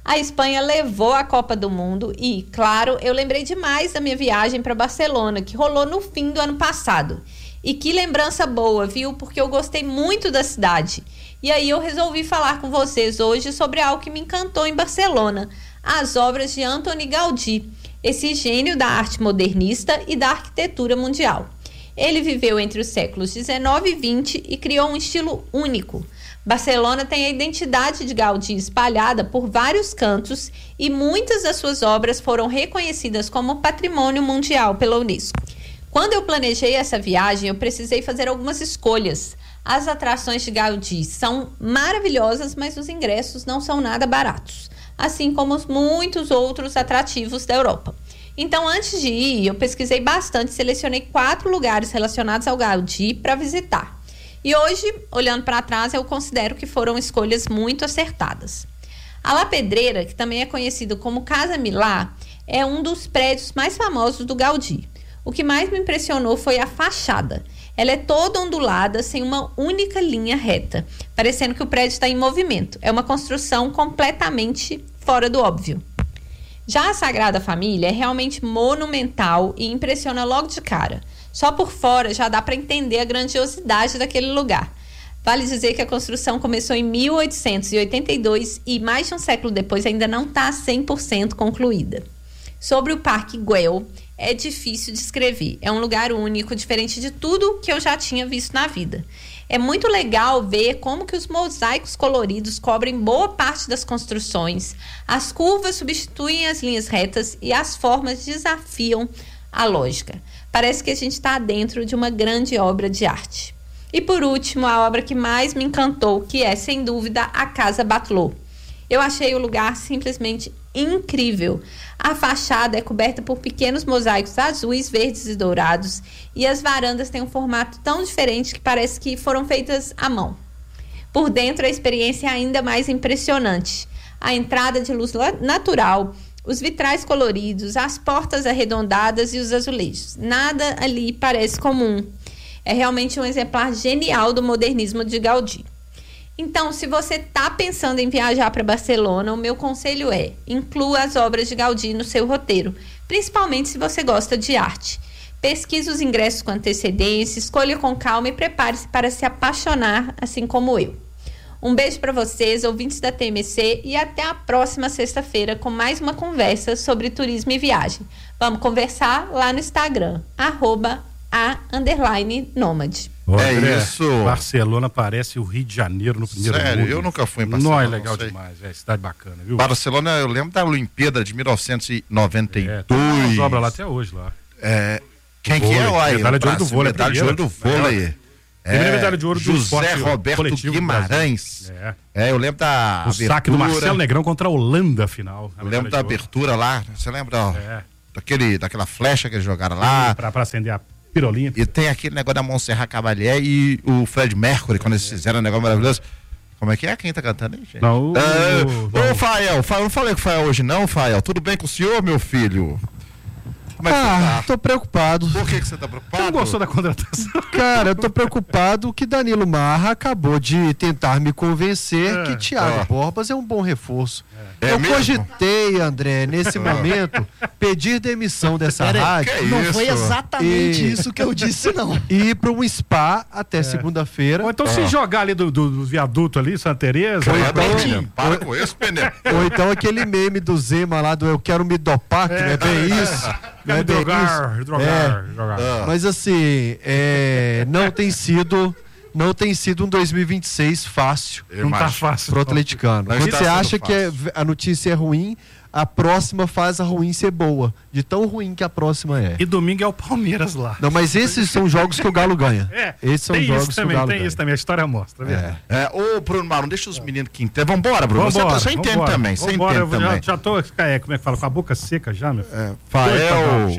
[SPEAKER 20] A Espanha levou a Copa do Mundo e, claro, eu lembrei demais da minha viagem para Barcelona, que rolou no fim do ano passado. E que lembrança boa, viu? Porque eu gostei muito da cidade. E aí eu resolvi falar com vocês hoje sobre algo que me encantou em Barcelona, as obras de Antoni Gaudí, esse gênio da arte modernista e da arquitetura mundial. Ele viveu entre os séculos dezenove e vinte e criou um estilo único. Barcelona tem a identidade de Gaudí espalhada por vários cantos e muitas das suas obras foram reconhecidas como patrimônio mundial pela Unesco. Quando eu planejei essa viagem, eu precisei fazer algumas escolhas. As atrações de Gaudí são maravilhosas, mas os ingressos não são nada baratos, assim como os muitos outros atrativos da Europa. Então, antes de ir, eu pesquisei bastante e selecionei quatro lugares relacionados ao Gaudí para visitar. E hoje, olhando para trás, eu considero que foram escolhas muito acertadas. A La Pedreira, que também é conhecido como Casa Milá, é um dos prédios mais famosos do Gaudí. O que mais me impressionou foi a fachada. Ela é toda ondulada, sem uma única linha reta, parecendo que o prédio está em movimento. É uma construção completamente fora do óbvio. Já a Sagrada Família é realmente monumental e impressiona logo de cara. Só por fora já dá para entender a grandiosidade daquele lugar. Vale dizer que a construção começou em mil oitocentos e oitenta e dois e mais de um século depois ainda não está cem por cento concluída. Sobre o Parque Güell, é difícil descrever. É um lugar único, diferente de tudo que eu já tinha visto na vida. É muito legal ver como que os mosaicos coloridos cobrem boa parte das construções, as curvas substituem as linhas retas e as formas desafiam a lógica. Parece que a gente está dentro de uma grande obra de arte. E por último, a obra que mais me encantou, que é, sem dúvida, a Casa Batlló. Eu achei o lugar simplesmente incrível. A fachada é coberta por pequenos mosaicos azuis, verdes e dourados, e as varandas têm um formato tão diferente que parece que foram feitas à mão. Por dentro, a experiência é ainda mais impressionante. A entrada de luz natural, os vitrais coloridos, as portas arredondadas e os azulejos. Nada ali parece comum. É realmente um exemplar genial do modernismo de Gaudí. Então, se você está pensando em viajar para Barcelona, o meu conselho é: inclua as obras de Gaudí no seu roteiro, principalmente se você gosta de arte. Pesquise os ingressos com antecedência, escolha com calma e prepare-se para se apaixonar, assim como eu. Um beijo para vocês, ouvintes da T M C, e até a próxima sexta-feira com mais uma conversa sobre turismo e viagem. Vamos conversar lá no Instagram, arroba a underline nômade.
[SPEAKER 14] É André, isso. Barcelona parece o Rio de Janeiro no primeiro
[SPEAKER 11] Sério,
[SPEAKER 14] mundo.
[SPEAKER 11] eu nunca fui em Barcelona.
[SPEAKER 14] Não, é legal demais, é cidade bacana, viu?
[SPEAKER 11] Barcelona, eu lembro da Olimpíada de mil novecentos e noventa e dois. É,
[SPEAKER 14] tem umas obras lá até hoje lá.
[SPEAKER 11] É, quem que é, uai?
[SPEAKER 14] Medalha de ouro do vôlei.
[SPEAKER 11] Medalha de ouro do vôlei.
[SPEAKER 14] É, primeira medalha de ouro do
[SPEAKER 11] José Roberto Guimarães.
[SPEAKER 14] É.
[SPEAKER 11] é, eu lembro da
[SPEAKER 14] o abertura. Saque do Marcelo Negrão contra a Holanda, final.
[SPEAKER 11] Eu lembro da abertura lá, você lembra? Ó, é. daquele, daquela flecha que eles jogaram lá.
[SPEAKER 14] Pra, pra acender a pirolinha.
[SPEAKER 11] E tem aquele negócio da Montserrat Caballé e o Fred Mercury, quando eles fizeram um negócio maravilhoso. Como é que é? Quem tá cantando aí, gente?
[SPEAKER 14] Não, o...
[SPEAKER 11] Ah, ô, Fael, Fael, não falei com o Fael hoje não, Fael. Tudo bem com o senhor, meu filho? Como é que
[SPEAKER 21] ah, você tá? Tô preocupado.
[SPEAKER 11] Por que, que você tá preocupado?
[SPEAKER 14] Você não gostou da contratação?
[SPEAKER 21] Cara, eu tô preocupado que Danilo Marra acabou de tentar me convencer é, que Thiago é. Borbas é um bom reforço. É. Eu é cogitei, André, nesse momento, pedir demissão dessa
[SPEAKER 13] Pera
[SPEAKER 21] rádio.
[SPEAKER 13] Aí, não isso? Foi exatamente e... isso que eu disse, não.
[SPEAKER 21] E ir para um spa até é. segunda-feira.
[SPEAKER 14] Ou então ah. se jogar ali do, do, do viaduto ali, Santa Teresa.
[SPEAKER 11] Ou então, para com esse, Pené.
[SPEAKER 21] Ou então aquele meme do Zema lá do eu quero me dopar, que é. não é bem isso. Não é bem
[SPEAKER 14] drogar,
[SPEAKER 21] isso.
[SPEAKER 14] drogar,
[SPEAKER 21] é.
[SPEAKER 14] drogar.
[SPEAKER 21] Ah. Mas assim, é, não tem sido... Não tem sido um dois mil e vinte e seis fácil.
[SPEAKER 14] Não tá fácil.
[SPEAKER 21] Pro atleticano. Quando você acha que é, a notícia é ruim, a próxima faz a ruim ser boa. De tão ruim que a próxima é.
[SPEAKER 14] E domingo é o Palmeiras lá.
[SPEAKER 21] Não, mas esses são jogos que o Galo ganha.
[SPEAKER 14] É,
[SPEAKER 21] esses são jogos
[SPEAKER 14] também,
[SPEAKER 21] que o Galo
[SPEAKER 14] tem
[SPEAKER 21] ganha.
[SPEAKER 14] isso também, a história mostra.
[SPEAKER 11] É. É, ô, Bruno Marum, deixa os meninos que entendem. Vambora, Bruno.
[SPEAKER 14] Vambora,
[SPEAKER 11] você, você entende
[SPEAKER 14] vambora,
[SPEAKER 11] também. Você
[SPEAKER 14] vambora,
[SPEAKER 11] entende
[SPEAKER 14] eu
[SPEAKER 11] também.
[SPEAKER 14] Já, já tô, é, como é que fala? Com a boca seca já, meu filho.
[SPEAKER 11] É, Fael,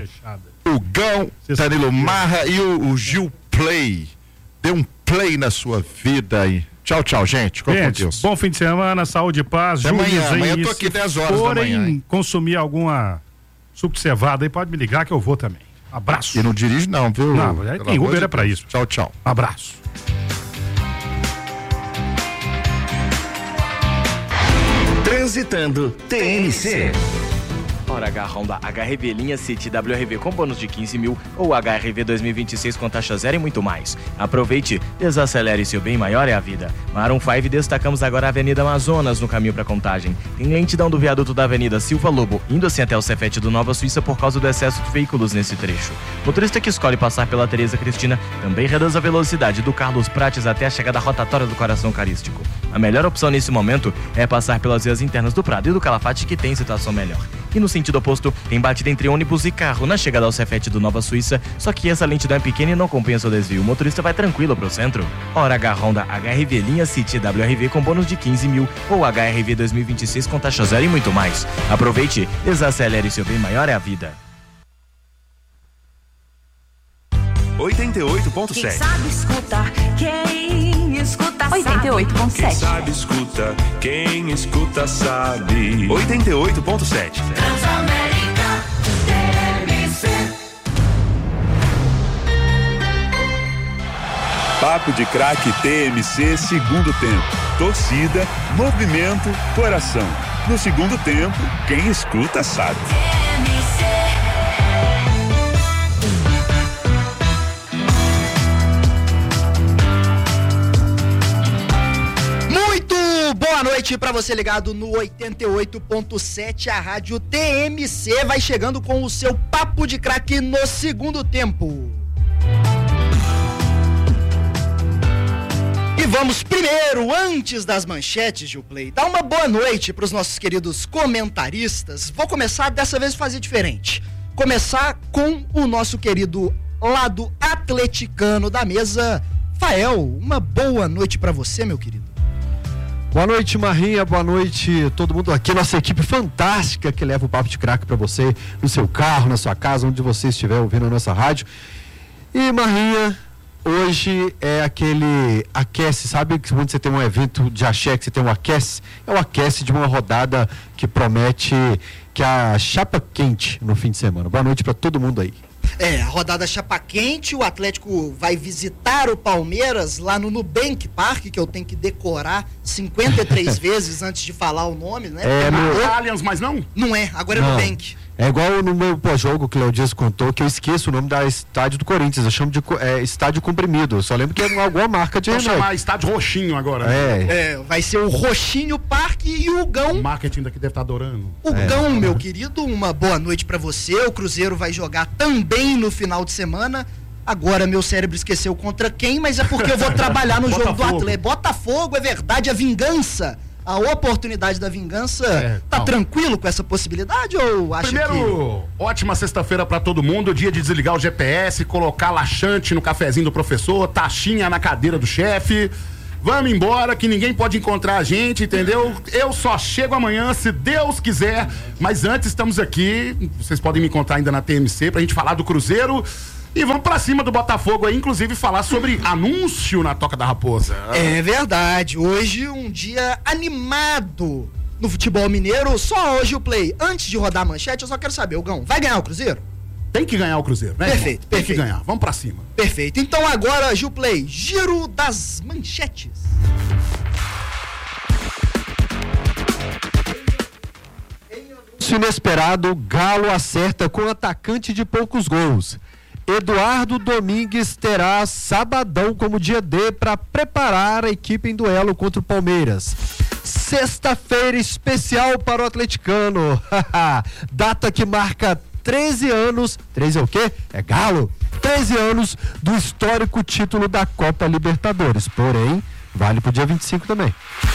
[SPEAKER 11] o Gão, Danilo Marra e o, o Gil Play. Dê um play na sua vida aí. Tchau, tchau, gente. Com
[SPEAKER 14] gente,
[SPEAKER 11] Deus.
[SPEAKER 14] Bom fim de semana, saúde e paz.
[SPEAKER 11] Até amanhã, amanhã eu tô aqui dez horas da manhã. Se
[SPEAKER 14] consumir alguma suco de cevada aí, pode me ligar que eu vou também. Abraço.
[SPEAKER 11] E não dirige não, viu?
[SPEAKER 14] Não, tem Uber é pra isso.
[SPEAKER 11] Tchau, tchau.
[SPEAKER 14] Abraço.
[SPEAKER 16] Trans Transitando T M C.
[SPEAKER 17] Hora H Honda H R V linha City W R V com bônus de quinze mil ou H R V dois mil e vinte e seis com taxa zero e muito mais. Aproveite, desacelere, seu bem maior é a vida. Maroon cinco destacamos agora a Avenida Amazonas no caminho para Contagem. Tem lentidão do viaduto da Avenida Silva Lobo, indo assim até o Cefete do Nova Suíça por causa do excesso de veículos nesse trecho. Motorista que escolhe passar pela Tereza Cristina também reduz a velocidade do Carlos Prates até a chegada rotatória do Coração Carístico. A melhor opção nesse momento é passar pelas vias internas do Prado e do Calafate, que tem situação melhor. E no sentido oposto, tem batida entre ônibus e carro na chegada ao Cefete do Nova Suíça, só que essa lentidão é pequena e não compensa o desvio. O motorista vai tranquilo pro centro. Hora H Honda H R V linha City W R V com bônus de quinze mil ou H R V dois mil e vinte e seis com taxa zero e muito mais. Aproveite, desacelere, seu bem maior é a vida.
[SPEAKER 1] oitenta e oito ponto sete.
[SPEAKER 5] Quem sabe escuta, quem escuta sabe. oitenta e oito ponto sete.
[SPEAKER 1] Quem sabe escuta, quem escuta sabe. oitenta e oito ponto sete.
[SPEAKER 5] Transamérica T M C.
[SPEAKER 1] Papo de Craque T M C, segundo tempo. Torcida, movimento, coração. No segundo tempo, quem escuta sabe.
[SPEAKER 13] Boa noite para você ligado no oitenta e oito ponto sete, a rádio T M C vai chegando com o seu Papo de Craque no segundo tempo. E vamos primeiro, antes das manchetes, Gilplay, dar uma boa noite para os nossos queridos comentaristas. Vou começar dessa vez fazer diferente. Começar com o nosso querido lado atleticano da mesa, Fael. Uma boa noite para você, meu querido.
[SPEAKER 21] Boa noite, Marrinha, boa noite todo mundo aqui, nossa equipe fantástica que leva o Papo de Craque para você no seu carro, na sua casa, onde você estiver ouvindo a nossa rádio. E Marrinha, hoje é aquele aquece, sabe que quando você tem um evento de axé, que você tem um aquece, é o aquece de uma rodada que promete que a chapa quente no fim de semana. Boa noite para todo mundo aí.
[SPEAKER 13] É, a rodada chapa quente, o Atlético vai visitar o Palmeiras lá no Nubank Park, que eu tenho que decorar cinquenta e três vezes antes de falar o nome, né?
[SPEAKER 21] É,
[SPEAKER 12] no... é Allianz, mas não?
[SPEAKER 13] Não é, agora é
[SPEAKER 21] não.
[SPEAKER 13] Nubank.
[SPEAKER 21] É igual no meu pós-jogo que o Léo Dias contou, que eu esqueço o nome da estádio do Corinthians, eu chamo de é, estádio comprimido, eu só lembro que é alguma marca de...
[SPEAKER 12] Vou chamar estádio roxinho agora.
[SPEAKER 21] É.
[SPEAKER 13] é, vai ser o Roxinho Parque e o Gão...
[SPEAKER 12] O marketing daqui deve estar adorando.
[SPEAKER 13] O
[SPEAKER 21] é.
[SPEAKER 13] Gão, meu querido, uma boa noite pra você, o Cruzeiro vai jogar também no final de semana. Agora meu cérebro esqueceu contra quem, mas é porque eu vou trabalhar no jogo do Atlético. Botafogo, é verdade, a vingança... A oportunidade da vingança, é, tá não. tranquilo com essa possibilidade ou acha
[SPEAKER 12] Primeiro, que... Primeiro, ótima sexta-feira pra todo mundo, dia de desligar o G P S, colocar laxante no cafezinho do professor, taxinha na cadeira do chefe. Vamos embora que ninguém pode encontrar a gente, entendeu? Eu só chego amanhã, se Deus quiser, mas antes estamos aqui, vocês podem me encontrar ainda na T M C pra gente falar do Cruzeiro. E vamos pra cima do Botafogo aí, inclusive falar sobre anúncio na Toca da Raposa.
[SPEAKER 13] É verdade, hoje um dia animado no futebol mineiro, só hoje o Play. Antes de rodar a manchete, eu só quero saber, o Gão, vai ganhar o Cruzeiro?
[SPEAKER 12] Tem que ganhar o Cruzeiro, né?
[SPEAKER 13] Perfeito,
[SPEAKER 12] irmão?
[SPEAKER 13] perfeito.
[SPEAKER 12] Tem que ganhar, vamos pra cima.
[SPEAKER 13] Perfeito, então agora, Gil Play, giro das manchetes.
[SPEAKER 21] Inesperado, Galo acerta com atacante de poucos gols. Eduardo Domingues terá sabadão como dia D para preparar a equipe em duelo contra o Palmeiras. Sexta-feira especial para o atleticano. Data que marca treze anos. treze é o quê? É Galo. treze anos do histórico título da Copa Libertadores. Porém, vale pro dia vinte e cinco também.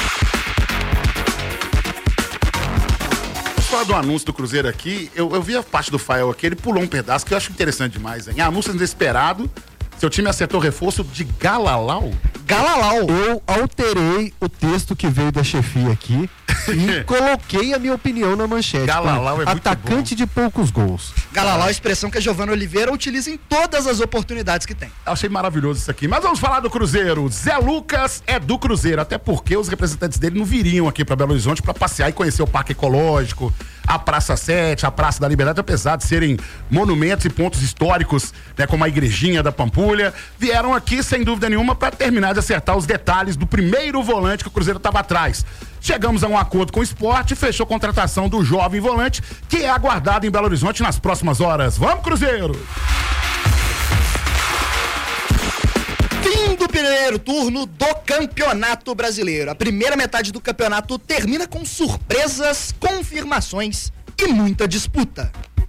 [SPEAKER 12] Falar do anúncio do Cruzeiro aqui, eu, eu vi a parte do Fael aqui, ele pulou um pedaço que eu acho interessante demais, hein? Anúncio inesperado, seu time acertou reforço de Galalau?
[SPEAKER 21] Galalau. Eu alterei o texto que veio da chefia aqui e coloquei a minha opinião na manchete.
[SPEAKER 12] Galalau é muito
[SPEAKER 21] atacante
[SPEAKER 12] bom.
[SPEAKER 21] de poucos gols.
[SPEAKER 13] Galalau é a expressão que a Giovana Oliveira utiliza em todas as oportunidades que tem.
[SPEAKER 12] Eu achei maravilhoso isso aqui. Mas vamos falar do Cruzeiro. Zé Lucas é do Cruzeiro, até porque os representantes dele não viriam aqui para Belo Horizonte para passear e conhecer o Parque Ecológico, a Praça sete, a Praça da Liberdade, apesar de serem monumentos e pontos históricos, né, como a Igrejinha da Pampulha, vieram aqui, sem dúvida nenhuma, para terminar de acertar os detalhes do primeiro volante que o Cruzeiro estava atrás. Chegamos a um acordo com o Sport e fechou a contratação do jovem volante, que é aguardado em Belo Horizonte nas próximas horas. Vamos, Cruzeiro!
[SPEAKER 13] Fim do primeiro turno do Campeonato Brasileiro. A primeira metade do campeonato termina com surpresas, confirmações e muita disputa.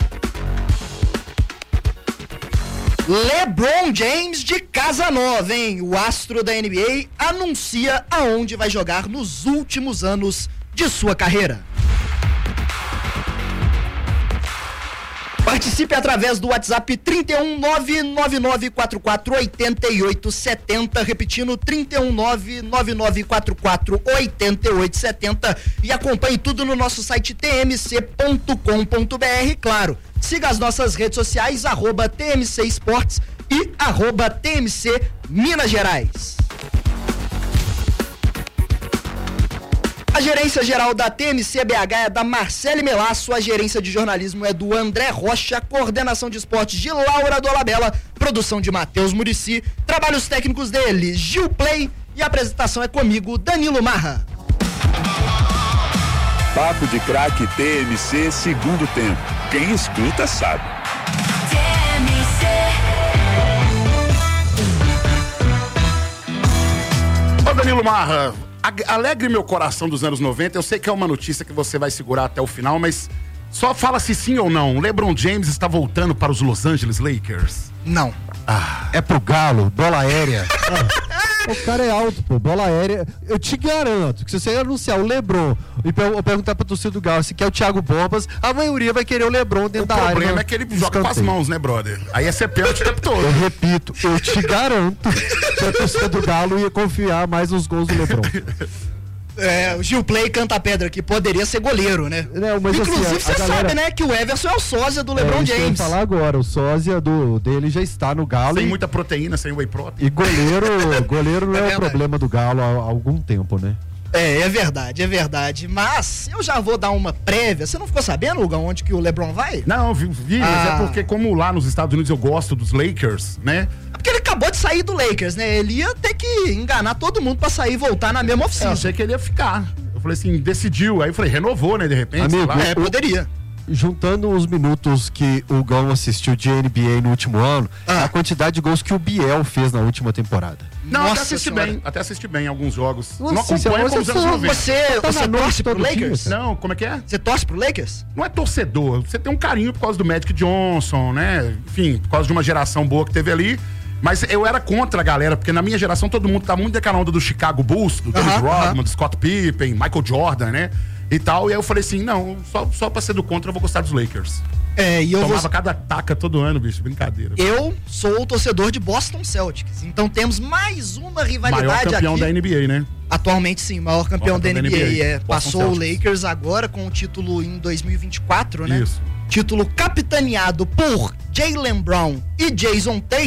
[SPEAKER 13] LeBron James de casa nova, hein? O astro da N B A anuncia aonde vai jogar nos últimos anos de sua carreira. Participe através do WhatsApp trinta e um, nove nove nove quatro quatro oito oito sete zero, repetindo trinta e um, nove nove nove quatro quatro oito oito sete zero, e acompanhe tudo no nosso site t m c ponto com ponto b r. Claro, siga as nossas redes sociais, arroba T M C Esportes e arroba T M C Minas Gerais. A gerência geral da T M C B H é da Marcele Melasso, a gerência de jornalismo é do André Rocha, coordenação de esportes de Laura Dolabella, produção de Matheus Murici, trabalhos técnicos dele, Gil Play, e a apresentação é comigo, Danilo Marra.
[SPEAKER 1] Papo de Craque T M C, segundo tempo. Quem escuta sabe.
[SPEAKER 5] T M C.
[SPEAKER 12] Ô Danilo Marra, alegre meu coração dos anos noventa, eu sei que é uma notícia que você vai segurar até o final, mas só fala se sim ou não. LeBron James está voltando para os Los Angeles Lakers?
[SPEAKER 13] Não.
[SPEAKER 12] Ah.
[SPEAKER 21] É pro Galo, bola aérea. Ah, o cara é alto, pô, bola aérea. Eu te garanto que se você anunciar o LeBron e per- perguntar pra torcida do Galo se quer o Thiago Borbas, a maioria vai querer o LeBron dentro
[SPEAKER 12] o
[SPEAKER 21] da área.
[SPEAKER 12] O problema é que ele joga com as mãos, né, brother? Aí é ser pênalti o tempo todo.
[SPEAKER 21] Eu repito, eu te garanto que a torcida do Galo ia confiar mais nos gols do LeBron.
[SPEAKER 13] É, o Gil Play canta a pedra que poderia ser goleiro, né?
[SPEAKER 21] Não, mas
[SPEAKER 13] inclusive,
[SPEAKER 21] assim,
[SPEAKER 13] você
[SPEAKER 21] galera...
[SPEAKER 13] sabe, né, que o Everson é o sósia do LeBron
[SPEAKER 21] é,
[SPEAKER 13] James.
[SPEAKER 21] Eu falar agora, o sósia do, dele já está no Galo.
[SPEAKER 12] Sem
[SPEAKER 21] e...
[SPEAKER 12] muita proteína, sem whey protein.
[SPEAKER 21] E goleiro, goleiro não é,
[SPEAKER 13] é
[SPEAKER 21] o problema do Galo há, há algum tempo, né?
[SPEAKER 13] É, é verdade, é verdade. Mas eu já vou dar uma prévia. Você não ficou sabendo, Lugão, onde que o LeBron vai?
[SPEAKER 12] Não, vi, vi ah. mas é porque como lá nos Estados Unidos eu gosto dos Lakers, né?
[SPEAKER 13] É porque ele acabou de sair do Lakers, né? Ele ia ter que enganar todo mundo pra sair e voltar na mesma oficina.
[SPEAKER 12] É, eu achei que ele ia ficar. Eu falei assim, decidiu. Aí eu falei, renovou, né, de repente.
[SPEAKER 21] Amigo,
[SPEAKER 12] sei lá.
[SPEAKER 13] É, poderia.
[SPEAKER 21] Juntando os minutos que o Gão assistiu de N B A no último ano,
[SPEAKER 13] ah.
[SPEAKER 21] a quantidade de gols que o Biel fez na última temporada.
[SPEAKER 12] Não,
[SPEAKER 13] Nossa
[SPEAKER 12] até assisti
[SPEAKER 13] senhora.
[SPEAKER 12] bem, até assisti bem alguns jogos.
[SPEAKER 21] Nossa,
[SPEAKER 12] não acompanho com os anos noventa.
[SPEAKER 13] Você,
[SPEAKER 21] Tá
[SPEAKER 13] você
[SPEAKER 21] na
[SPEAKER 13] torce pro
[SPEAKER 21] todo
[SPEAKER 13] Lakers?
[SPEAKER 21] dia.
[SPEAKER 12] Não, como é que é?
[SPEAKER 13] Você torce pro Lakers?
[SPEAKER 12] Não é torcedor, você tem um carinho por causa do Magic Johnson, né? Enfim, por causa de uma geração boa que teve ali. Mas eu era contra a galera, porque na minha geração todo mundo tá muito daquela onda do Chicago Bulls, do Dennis
[SPEAKER 13] Uh-huh,
[SPEAKER 12] Rodman,
[SPEAKER 13] uh-huh.
[SPEAKER 12] do Scott Pippen, Michael Jordan, né? E tal, e aí eu falei assim, não, só, só pra ser do contra eu vou gostar dos Lakers.
[SPEAKER 13] É, e eu
[SPEAKER 12] Tomava
[SPEAKER 13] vou...
[SPEAKER 12] cada taca todo ano, bicho, brincadeira.
[SPEAKER 13] Eu sou o torcedor de Boston Celtics, então temos mais uma rivalidade
[SPEAKER 12] Maior campeão
[SPEAKER 13] aqui.
[SPEAKER 12] da N B A, né?
[SPEAKER 13] Atualmente sim, maior campeão,
[SPEAKER 12] maior
[SPEAKER 13] da,
[SPEAKER 12] campeão
[SPEAKER 13] N B A.
[SPEAKER 12] da N B A.
[SPEAKER 13] É,
[SPEAKER 12] Boston
[SPEAKER 13] passou
[SPEAKER 12] Celtics.
[SPEAKER 13] o Lakers agora com o título em dois mil e vinte e quatro, né?
[SPEAKER 12] Isso.
[SPEAKER 13] Título capitaneado por Jaylen Brown e Jason Tatum.